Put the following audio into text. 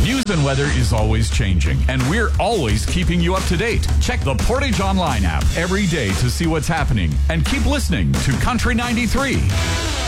News and weather is always changing, and we're always keeping you up to date. Check the Portage Online app every day to see what's happening, and keep listening to Country 93.